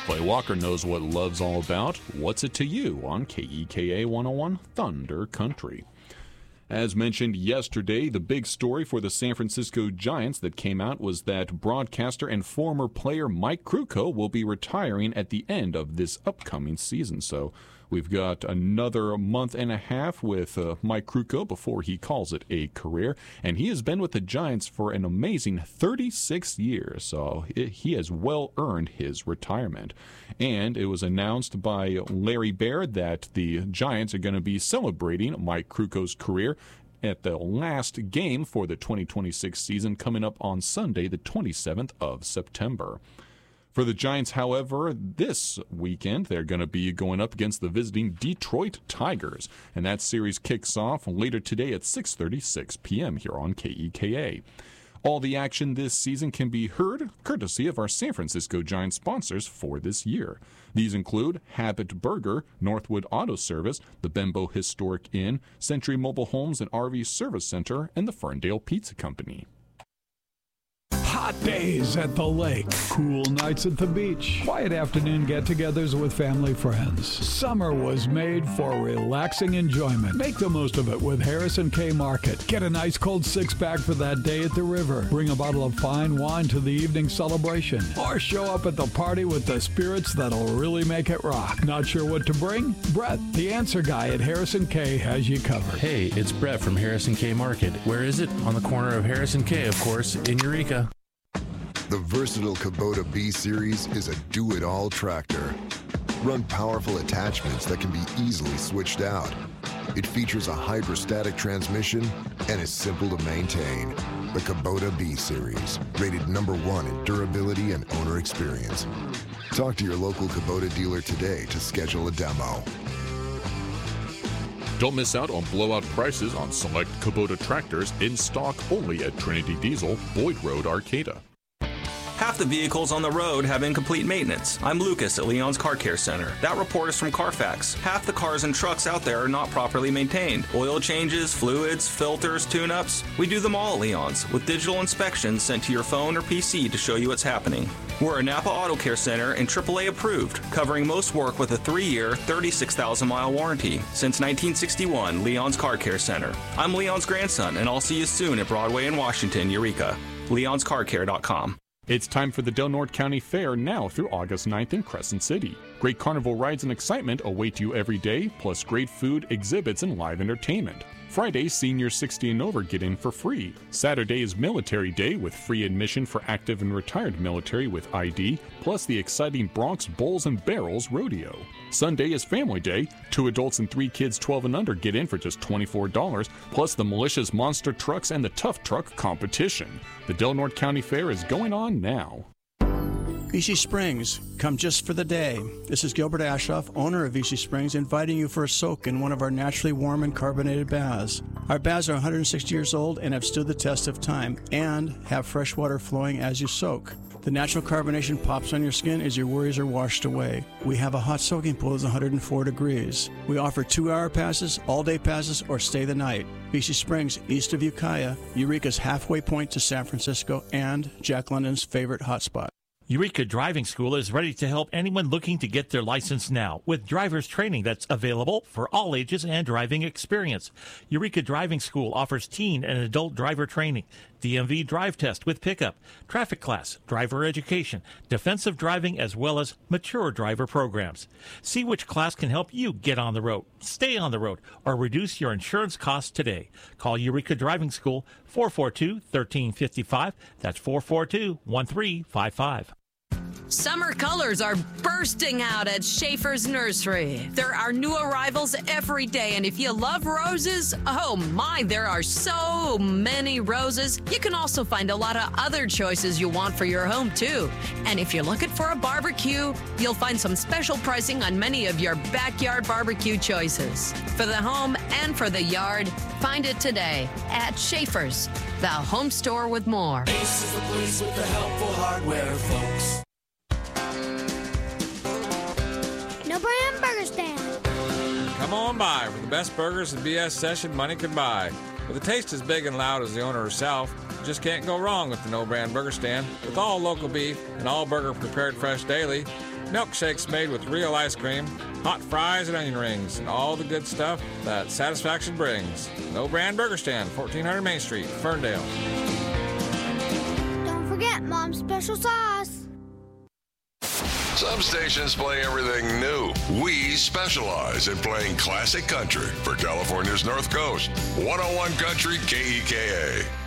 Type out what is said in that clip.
Clay Walker knows what love's all about. What's it to you on KEKA 101 Thunder Country? As mentioned yesterday, the big story for the San Francisco Giants that came out was that broadcaster and former player Mike Krukow will be retiring at the end of this upcoming season. So we've got another month and a half with Mike Krukow before he calls it a career. And he has been with the Giants for an amazing 36 years. So he has well earned his retirement. And it was announced by Larry Baird that the Giants are going to be celebrating Mike Krukow's career at the last game for the 2026 season coming up on Sunday, the 27th of September. For the Giants, however, this weekend, they're going to be going up against the visiting Detroit Tigers. And that series kicks off later today at 6:36 p.m. here on KEKA. All the action this season can be heard courtesy of our San Francisco Giants sponsors for this year. These include Habit Burger, Northwood Auto Service, the Bembo Historic Inn, Century Mobile Homes and RV Service Center, and the Ferndale Pizza Company. Hot days at the lake, cool nights at the beach, quiet afternoon get-togethers with family friends. Summer was made for relaxing enjoyment. Make the most of it with Harrison K Market. Get a nice cold six-pack for that day at the river. Bring a bottle of fine wine to the evening celebration. Or show up at the party with the spirits that'll really make it rock. Not sure what to bring? Brett, the answer guy at Harrison K, has you covered. Hey, it's Brett from Harrison K Market. Where is it? On the corner of Harrison K, of course, in Eureka. The versatile Kubota B-Series is a do-it-all tractor. Run powerful attachments that can be easily switched out. It features a hydrostatic transmission and is simple to maintain. The Kubota B-Series, rated #1 in durability and owner experience. Talk to your local Kubota dealer today to schedule a demo. Don't miss out on blowout prices on select Kubota tractors in stock only at Trinity Diesel, Boyd Road, Arcata. Half the vehicles on the road have incomplete maintenance. I'm Lucas at Leon's Car Care Center. That report is from Carfax. Half the cars and trucks out there are not properly maintained. Oil changes, fluids, filters, tune-ups. We do them all at Leon's, with digital inspections sent to your phone or PC to show you what's happening. We're a Napa Auto Care Center and AAA approved, covering most work with a 3-year, 36,000-mile warranty. Since 1961, Leon's Car Care Center. I'm Leon's grandson, and I'll see you soon at Broadway in Washington, Eureka. Leon'sCarCare.com. It's time for the Del Norte County Fair now through August 9th in Crescent City. Great carnival rides and excitement await you every day, plus great food, exhibits, and live entertainment. Friday, seniors 60 and over get in for free. Saturday is Military Day with free admission for active and retired military with ID, plus the exciting Bronx Bowls and Barrels Rodeo. Sunday is Family Day. 2 adults and 3 kids 12 and under get in for just $24, plus the Malicious Monster Trucks and the Tough Truck competition. The Del Norte County Fair is going on now. VC Springs, come just for the day. This is Gilbert Ashoff, owner of VC Springs, inviting you for a soak in one of our naturally warm and carbonated baths. Our baths are 160 years old and have stood the test of time and have fresh water flowing as you soak. The natural carbonation pops on your skin as your worries are washed away. We have a hot soaking pool that's 104 degrees. We offer 2-hour passes, all-day passes, or stay the night. VC Springs, east of Ukiah, Eureka's halfway point to San Francisco, and Jack London's favorite hotspot. Eureka Driving School is ready to help anyone looking to get their license now with driver's training that's available for all ages and driving experience. Eureka Driving School offers teen and adult driver training, DMV drive test with pickup, traffic class, driver education, defensive driving, as well as mature driver programs. See which class can help you get on the road, stay on the road, or reduce your insurance costs today. Call Eureka Driving School 442-1355. That's 442-1355. Summer colors are bursting out at Schaefer's Nursery. There are new arrivals every day, and if you love roses, oh my, there are so many roses. You can also find a lot of other choices you want for your home, too. And if you're looking for a barbecue, you'll find some special pricing on many of your backyard barbecue choices. For the home and for the yard, find it today at Schaefer's, the home store with more. Ace is the place with the helpful hardware, folks. No Brand Burger Stand. Come on by for the best burgers and BS session money can buy. With a taste as big and loud as the owner herself, you just can't go wrong with the No Brand Burger Stand. With all local beef and all burger prepared fresh daily, milkshakes made with real ice cream, hot fries and onion rings, and all the good stuff that satisfaction brings. No Brand Burger Stand, 1400 Main Street, Ferndale. Don't forget Mom's special sauce. Some stations play everything new. We specialize in playing classic country for California's North Coast. 101 Country KEKA.